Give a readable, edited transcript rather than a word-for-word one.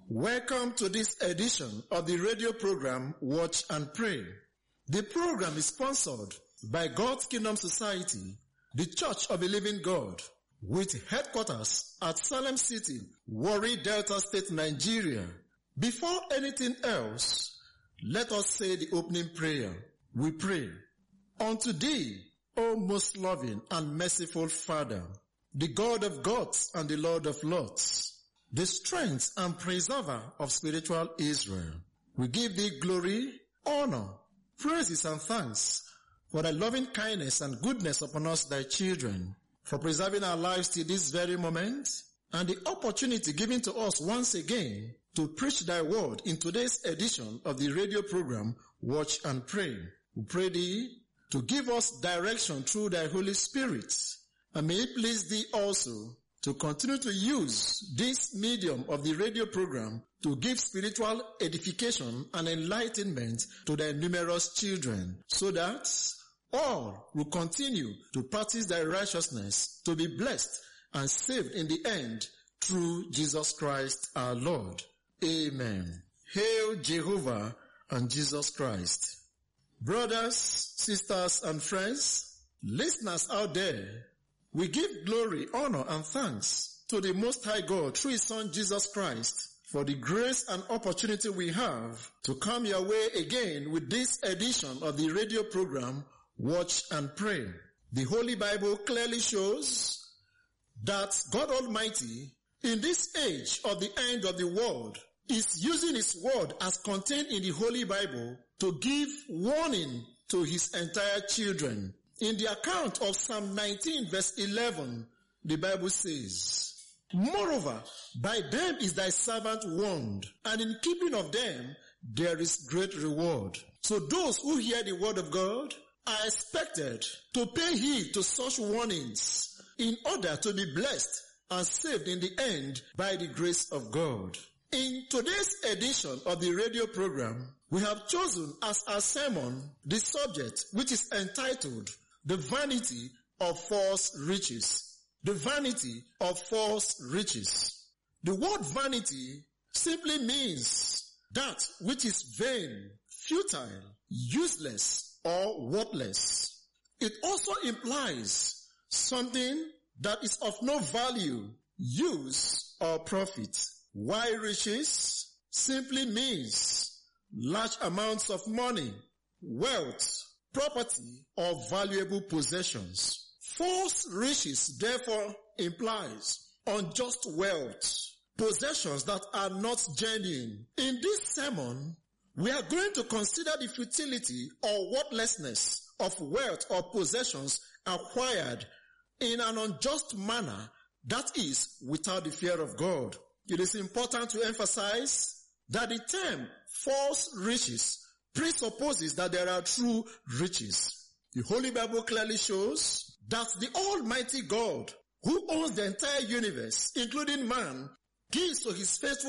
Welcome to this edition of the radio program Watch and Pray. The program is sponsored by God's Kingdom Society, the Church of the Living God, with headquarters at Salem City, Warri, Delta State, Nigeria. Before anything else, let us say the opening prayer. We pray. Unto thee, O most loving and merciful Father, the God of gods and the Lord of lords, the strength and preserver of spiritual Israel, we give thee glory, honor, praises and thanks for thy loving kindness and goodness upon us, thy children, for preserving our lives till this very moment, and the opportunity given to us once again to preach thy word in today's edition of the radio program Watch and Pray. We pray thee to give us direction through thy Holy Spirit, and may it please thee also to continue to use this medium of the radio program to give spiritual edification and enlightenment to thy numerous children, so that all will continue to practice thy righteousness, to be blessed and saved in the end through Jesus Christ our Lord. Amen. Hail Jehovah and Jesus Christ. Brothers, sisters, and friends, listeners out there, we give glory, honor, and thanks to the Most High God through His Son Jesus Christ for the grace and opportunity we have to come your way again with this edition of the radio program Watch and Pray. The Holy Bible clearly shows that God Almighty, in this age of the end of the world, is using His word as contained in the Holy Bible to give warning to His entire children. In the account of Psalm 19 verse 11, the Bible says, "Moreover, by them is thy servant warned, and in keeping of them there is great reward." So those who hear the word of God are expected to pay heed to such warnings in order to be blessed and saved in the end by the grace of God. In today's edition of the radio program, we have chosen as our sermon the subject which is entitled The Vanity of False Riches. The vanity of false riches. The word vanity simply means that which is vain, futile, useless, or worthless. It also implies something that is of no value, use, or profit. While riches simply means large amounts of money, wealth, property, or valuable possessions. False riches therefore implies unjust wealth, possessions that are not genuine. In this sermon, we are going to consider the futility or worthlessness of wealth or possessions acquired in an unjust manner, that is, without the fear of God. It is important to emphasize that the term false riches presupposes that there are true riches. The Holy Bible clearly shows that the Almighty God, who owns the entire universe, including man, gives to His faithful